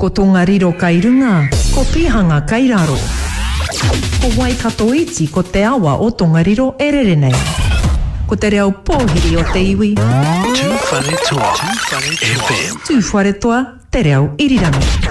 Ko Tongariro kai runga, ko Pihanga kai raro. Ko Waikato iti ko te awa o Tongariro e rere nei. Ko te reo pōhiri o te iwi. Tūwhare toa FM. Tūwhare toa te reo irirangi.